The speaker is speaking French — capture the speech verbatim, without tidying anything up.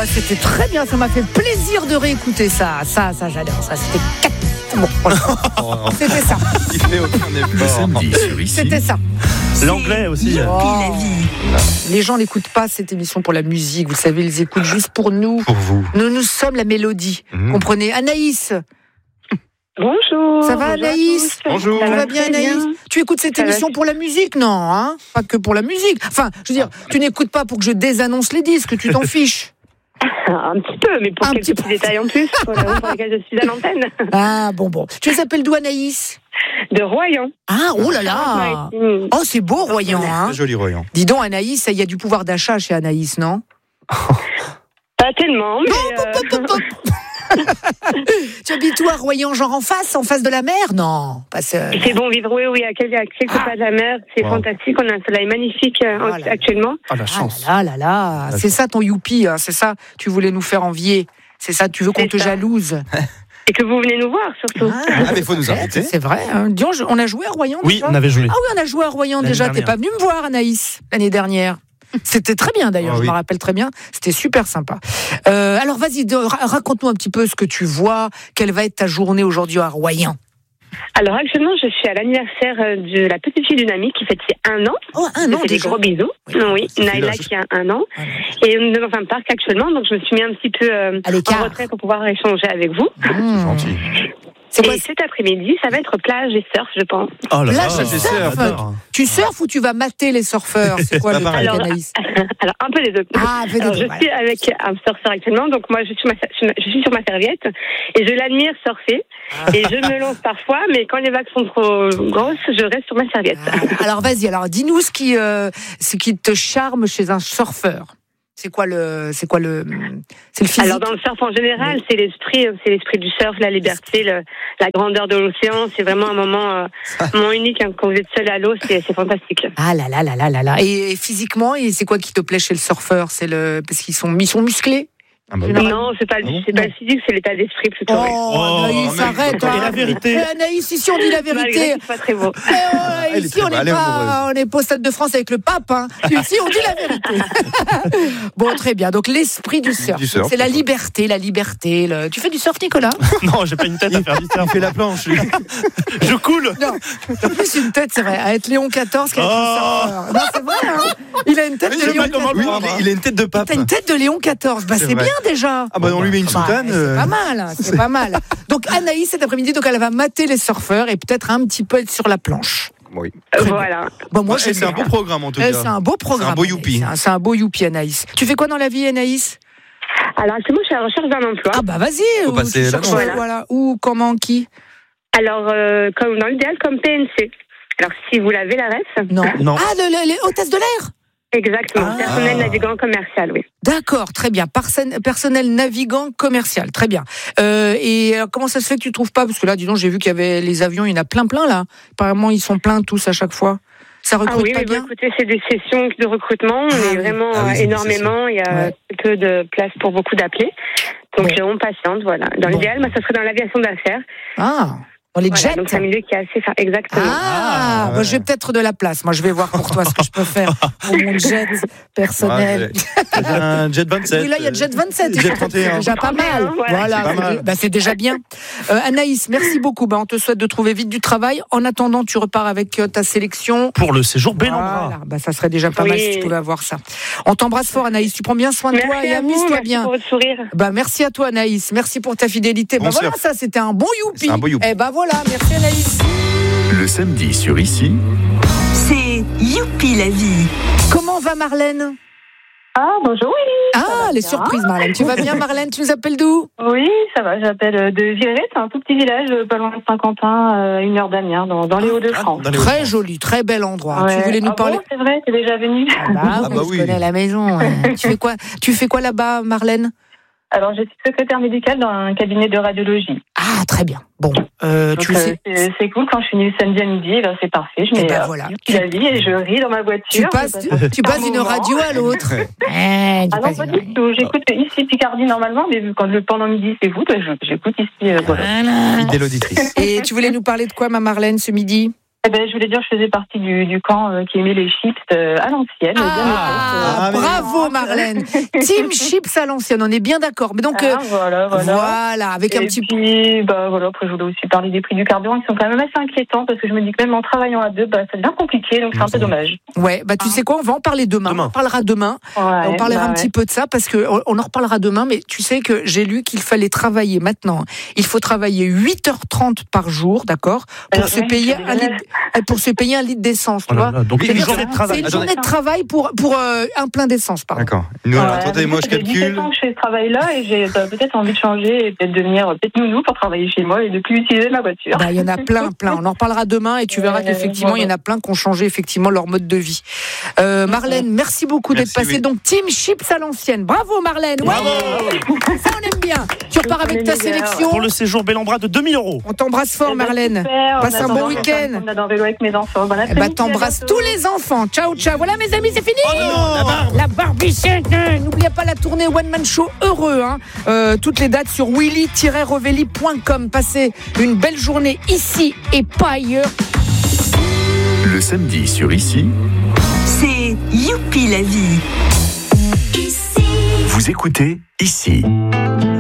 bah, c'était très bien, ça m'a fait plaisir de réécouter ça. Ça, ça, j'adore. Ça, c'était quatre. Bon, voilà. Oh, C'était ça. il fait aucun effort. Le samedi sur ici. C'était ça. L'anglais aussi. Oh. Les gens n'écoutent pas cette émission pour la musique, vous savez, ils les écoutent juste pour nous. Pour vous. Nous, nous sommes la mélodie. Mmh. Comprenez. Anaïs, Bonjour. ça va bonjour à Anaïs? tous. Bonjour. Ça Ça va va bien très Anaïs? bien. Tu écoutes cette Ça va. émission pour la musique? Non, hein? Pas que pour la musique. Enfin, je veux dire, tu n'écoutes pas pour que je désannonce les disques, tu t'en fiches. Un petit peu, mais pour Un quelques petit petits peu. détails en plus, pour la raison pour laquelle je suis à l'antenne. Ah, bon, bon. Tu s'appelles d'où Anaïs? De Royan. Ah, oh là là! Mmh. Oh, c'est beau, Royan, hein? Très joli Royan. Dis donc, Anaïs, il y a du pouvoir d'achat chez Anaïs, non? Pas tellement, mais euh, Hop, hop, hop. Tu habites où à Royan, genre en face, en face de la mer? Non, pas ça. c'est bon vivre, oui, oui, à quelques, à quelques Ah. pas de la mer. C'est Wow. fantastique, on a un soleil magnifique euh, Oh là là. actuellement. Ah, la Ah chance. là là là, La c'est ça ton youpi, hein, c'est ça, tu voulais nous faire envier, c'est ça, tu veux qu'on C'est te ça. jalouse. Et que vous venez nous voir, surtout. Ah, mais il faut nous inviter. C'est vrai, hein. Dis donc, je- on a joué à Royan Oui, déjà on avait joué. Ah oui, on a joué à Royan L'année déjà, t'es dernière. pas venu me voir Anaïs, l'année dernière. C'était très bien d'ailleurs, Ah je oui. me rappelle très bien, c'était super sympa. Euh, alors vas-y, de- ra- raconte-nous un petit peu ce que tu vois, quelle va être ta journée aujourd'hui à Royan. Alors actuellement, je suis à l'anniversaire euh, de la petite fille d'une amie qui fête ses un an. Oh, un Je an fais des déjà. gros bisous. Oui. Oui, Naïla là, je- qui a un an. Ah, Et on est dans un parc actuellement, donc je me suis mis un petit peu euh, À l'écart. en retrait pour pouvoir échanger avec vous. Mmh. Gentil. C'est quoi Et cet après-midi, ça va être plage et surf, je pense. Oh là Là, là, je surfe. j'adore. Tu surfes ou tu vas mater les surfeurs? C'est quoi pas le pareil. truc, Alors, Anaïs? Alors, un peu des deux. Ah, fais des Alors, deux, je voilà. suis avec un surfeur actuellement, donc moi, je suis, ma- je suis sur ma serviette et je l'admire surfer. Et je me lance parfois, mais quand les vagues sont trop grosses, je reste sur ma serviette. Ah, alors vas-y, alors dis-nous ce qui, euh, ce qui te charme chez un surfeur. C'est quoi le, c'est quoi le, c'est le physique. Alors, dans le surf en général, c'est l'esprit, c'est l'esprit du surf, la liberté, le- la grandeur de l'océan. C'est vraiment un moment, euh, un moment unique. Hein. Quand vous êtes seul à l'eau, c'est, c'est fantastique. Ah là là là là là là. Et, et physiquement, et c'est quoi qui te plaît chez le surfeur? C'est le, parce qu'ils sont, ils sont musclés. Ah bah oui. Généralement. Non, c'est pas, le- Ah bon c'est pas le physique, c'est l'état d'esprit plutôt. oui. Oh, Anaïs, Oh, arrête. mais- hein. Et la vérité. Eh, Anaïs, ici on dit la vérité. Malgré que c'est pas très beau. Eh, oh, Elle est ici très on belle, n'est elle est pas, on n'est pas au Stade de France avec le pape. Hein. Ici on dit la vérité. Bon, très bien. Donc l'esprit du surf, Du surf, c'est la c'est ça. liberté, la liberté. Le... Tu fais du surf, Nicolas? Non, j'ai pas une tête à faire du Il surf. fait la planche, lui. Je coule. Non, en plus une tête, c'est vrai, à être Léon quatorze, qui a être Oh. un surfeur. Non, c'est vrai, hein. Il a une tête Oui, de je sais Léon pas comment quatorze. le prendre, hein. Il a une tête de pape. T'as une tête de Léon quatorze, bah C'est c'est vrai. bien déjà. Ah bah on lui met une Bah, soutane. c'est euh, pas mal, hein, c'est pas mal. Donc Anaïs cet après-midi, donc elle va mater les surfeurs et peut-être un petit peu être sur la planche. Oui. Très bien. Voilà. Bon, moi Ouais, j'aime c'est un bien. beau programme en tout Eh, cas. c'est un beau programme. C'est un beau Anaïs. youpi. C'est un- C'est un beau youpi, Anaïs. Tu fais quoi dans la vie, Anaïs? Alors, actuellement, je suis à la recherche d'un emploi. Ah bah vas-y. Faut où passer tu l'annonce. cherches, Voilà. voilà. Où, comment, qui? Alors, euh, comme dans l'idéal, comme P N C. Alors, si vous l'avez, la ref. Non. Non. Ah, le- le- les hôtesses de l'air. Exactement. Ah. Personnel navigant commercial, oui. D'accord, très bien. Parsen- personnel navigant commercial, très bien. Euh, et alors, comment ça se fait que tu trouves pas? Parce que là, dis donc, j'ai vu qu'il y avait les avions, il y en a plein, plein là. Apparemment, ils sont pleins tous à chaque fois. Ça Ah recrute oui, pas mais bon, bien? écoutez, c'est des sessions de recrutement. On Ah est oui. vraiment Ah oui, euh, c'est des énormément. Il y a Ouais. peu de place pour beaucoup d'appelés. Donc, Bon. euh, on patiente, voilà. Dans Bon. l'idéal, moi, ça serait dans l'aviation d'affaires. Ah, on les Voilà, jette. donc, c'est un milieu qui est assez... Enfin, exactement. Ah, Ah, bah, ouais. j'ai peut-être de la place. Moi, je vais voir pour toi ce que je peux faire pour mon jet personnel. Ouais, J'ai un jet vingt-sept. Oui, là, il y a Jet vingt-sept. Jet trente et un. C'est déjà pas mal. Voilà. Voilà, C'est pas c'est mal. dé- bah, c'est déjà bien. Euh, Anaïs, merci beaucoup. Bah, on te souhaite de trouver vite du travail. En attendant, tu repars avec euh, ta sélection. Pour le séjour Bellambra. Voilà, bah, ça serait déjà pas mal Oui. si tu pouvais avoir ça. On t'embrasse fort, Anaïs. Tu prends bien soin de Merci toi et à vous, amuse-toi merci bien. pour votre sourire. Bah, merci à toi, Anaïs. Merci pour ta fidélité. Bon bah, voilà, surf. ça, c'était un bon youpi. C'est un beau youpi. Eh bah, voilà, merci, Anaïs. Le samedi sur ici. C'est Youpi la vie. Comment va Marlène? Ah, bonjour, oui. Ah, les surprises, Marlène. Tu vas bien, Marlène? Tu nous appelles d'où? Oui, ça va, j'appelle euh, de Villeray, c'est un tout petit village, euh, pas loin de Saint-Quentin, euh, une heure d'Amiens, dans, dans les Hauts-de-France. Dans les Très Hauts-de-France. joli, très bel endroit. Tu Ouais. voulais nous Ah parler? bon, c'est vrai, t'es déjà venu. Ah bah, Ah oui, bah je oui. connais la maison. ouais. tu fais quoi? Tu fais quoi là-bas, Marlène? Alors, je suis secrétaire médicale dans un cabinet de radiologie. Ah, très bien. Bon, euh, Donc, tu le euh, sais. c'est, c'est cool, quand je suis venue samedi à midi, ben, c'est parfait, je Eh mets ben euh, voilà. Youpi la vie et je ris dans ma voiture. Tu je passes, passe tu, un tu super passes d'une moment. radio à l'autre. Eh, tu Ah non, passes pas d'une du tout, j'écoute ici Picardie normalement, mais vu quand le pendant midi c'est vous, ben, je- j'écoute ici. euh, voilà. Voilà. Fidèle auditrice. Et tu voulais nous parler de quoi, ma Marlène, ce midi? Eh ben, je voulais dire, je faisais partie du, du camp euh, qui aimait les chips euh, à l'ancienne. bien Ah, Ah, mais- bravo Marlène. Team chips à l'ancienne, on est bien d'accord. Mais donc Ah, euh, voilà, voilà. voilà, avec un Et petit puis, bah, voilà, après, je voulais aussi parler des prix du carburant qui sont quand même assez inquiétants parce que je me dis que même en travaillant à deux, bah, ça devient compliqué, donc c'est un peu dommage. ouais, bah tu sais quoi, on va en parler demain. Demain. On parlera demain. Ouais, on parlera bah, un petit ouais. peu de ça parce que on, on en reparlera demain. Mais tu sais que j'ai lu qu'il fallait travailler maintenant. Il faut travailler huit heures trente par jour, d'accord, pour Euh, se ouais, payer c'est un déjà- litre, pour se payer un litre d'essence, tu Oh là vois. là, donc, C'est-à-dire, une journée de c'est travail. une Attendez. journée de travail pour pour euh, un plein d'essence, pardon. D'accord. Nous, alors, Ouais, attendez, moi, je ça fait dix-sept calcule. ans que je fais ce travail-là et j'ai euh, peut-être envie de changer et peut-être devenir euh, peut-être nounou pour travailler chez moi et de plus utiliser ma voiture. Bah, il y en a plein, plein. On en reparlera demain et tu verras Ouais, qu'effectivement, il y en a plein qui ont changé effectivement leur mode de vie. Euh, Marlène, merci beaucoup d'être Merci, passée. oui. Donc, Team Chips à l'ancienne. Bravo Marlène. Ouais. Ça, on aime bien. Tu repars avec ta les meilleurs. sélection. Pour le séjour Bellambra de deux mille euros. On t'embrasse fort, Eh ben, Marlène. super, Passe en un bon attendant, week-end. je vais faire un vélo avec mes enfants. Bon Eh bah, après-midi, t'embrasses à tous bientôt. les enfants. Ciao, ciao. Voilà, mes amis, c'est fini. la barbe. La barbichette. hein. N'oubliez pas la tournée One Man Show heureux. Hein. Euh, toutes les dates sur willy tiret revelli point com. Passez une belle journée ici et pas ailleurs. Le samedi sur Ici, C'est Youpi la vie. vous écoutez Ici.